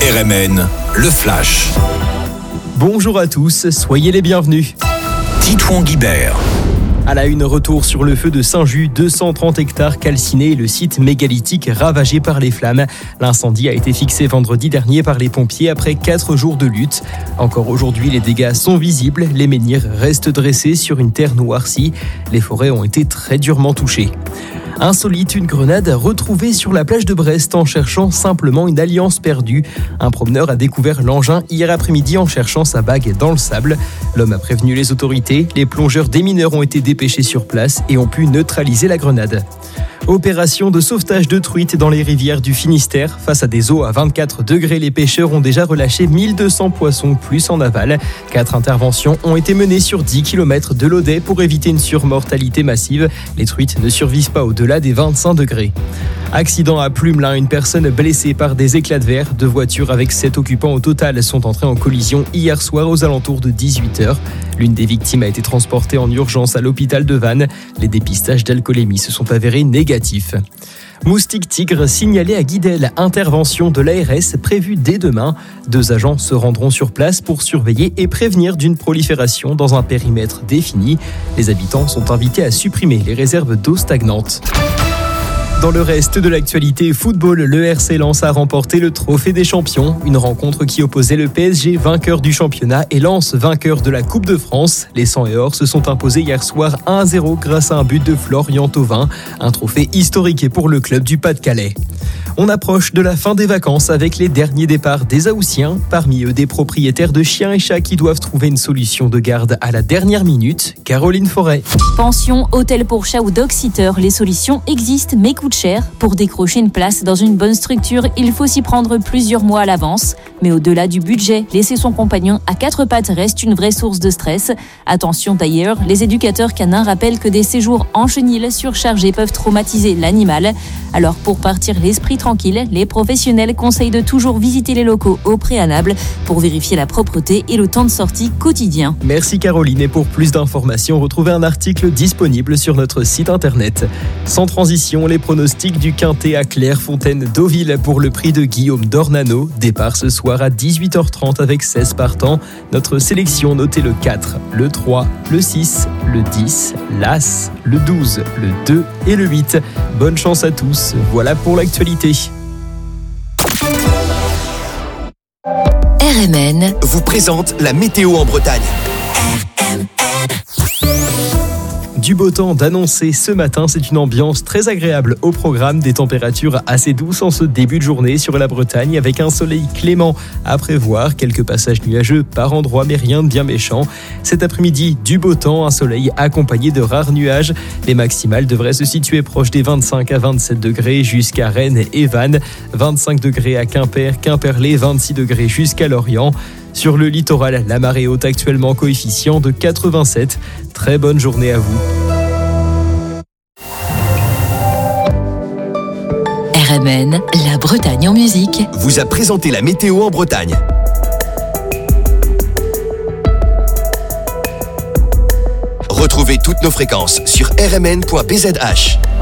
RMN, le Flash. Bonjour à tous, soyez les bienvenus. Titouan Guibert. À la une, retour sur le feu de Saint-Just, 230 hectares calcinés et le site mégalithique ravagé par les flammes. L'incendie a été fixé vendredi dernier par les pompiers après 4 jours de lutte. Encore aujourd'hui, les dégâts sont visibles. Les menhirs restent dressés sur une terre noircie. Les forêts ont été très durement touchées. Insolite, une grenade retrouvée sur la plage de Brest en cherchant simplement une alliance perdue. Un promeneur a découvert l'engin hier après-midi en cherchant sa bague dans le sable. L'homme a prévenu les autorités. Les plongeurs démineurs ont été dépêchés sur place et ont pu neutraliser la grenade. Opération de sauvetage de truites dans les rivières du Finistère. Face à des eaux à 24 degrés, les pêcheurs ont déjà relâché 1200 poissons plus en aval. 4 interventions ont été menées sur 10 km de l'Audet pour éviter une surmortalité massive. Les truites ne survivent pas au-delà des 25 degrés. Accident à Plumelin, une personne blessée par des éclats de verre. 2 voitures avec 7 occupants au total sont entrées en collision hier soir aux alentours de 18h. L'une des victimes a été transportée en urgence à l'hôpital de Vannes. Les dépistages d'alcoolémie se sont avérés négatifs. Moustique tigre signalé à Guidel, intervention de l'ARS prévue dès demain. 2 agents se rendront sur place pour surveiller et prévenir d'une prolifération dans un périmètre défini. Les habitants sont invités à supprimer les réserves d'eau stagnantes. Dans le reste de l'actualité football, le RC Lens a remporté le Trophée des Champions. Une rencontre qui opposait le PSG, vainqueur du championnat, et Lens, vainqueur de la Coupe de France. Les 100 et or se sont imposés hier soir 1-0 grâce à un but de Florian Thauvin. Un trophée historique pour le club du Pas-de-Calais. On approche de la fin des vacances avec les derniers départs des Haussiens. Parmi eux, des propriétaires de chiens et chats qui doivent trouver une solution de garde à la dernière minute. Caroline Forêt. Pension, hôtel pour chats ou dog-sitter, les solutions existent mais coûtent cher. Pour décrocher une place dans une bonne structure, il faut s'y prendre plusieurs mois à l'avance. Mais au-delà du budget, laisser son compagnon à 4 pattes reste une vraie source de stress. Attention d'ailleurs, les éducateurs canins rappellent que des séjours en chenil surchargés peuvent traumatiser l'animal. Alors pour partir l'esprit tranquille, les professionnels conseillent de toujours visiter les locaux au préalable pour vérifier la propreté et le temps de sortie quotidien. Merci Caroline, et pour plus d'informations, retrouvez un article disponible sur notre site internet. Sans transition, les pronostics du Quintet à Clairefontaine-Deauville pour le prix de Guillaume Dornano. Départ ce soir à 18h30 avec 16 partants. Notre sélection, notez le 4, le 3, le 6, le 10, l'As, le 12, le 2 et le 8. Bonne chance à tous, voilà pour l'actualité. RMN vous présente la météo en Bretagne. Du beau temps d'annoncer ce matin, c'est une ambiance très agréable au programme, des températures assez douces en ce début de journée sur la Bretagne avec un soleil clément à prévoir, quelques passages nuageux par endroits mais rien de bien méchant. Cet après-midi, du beau temps, un soleil accompagné de rares nuages. Les maximales devraient se situer proches des 25 à 27 degrés jusqu'à Rennes et Vannes, 25 degrés à Quimper, Quimperlé, 26 degrés jusqu'à Lorient. Sur le littoral, la marée haute actuellement coefficient de 87. Très bonne journée à vous. RMN, la Bretagne en musique, vous a présenté la météo en Bretagne. Retrouvez toutes nos fréquences sur rmn.bzh.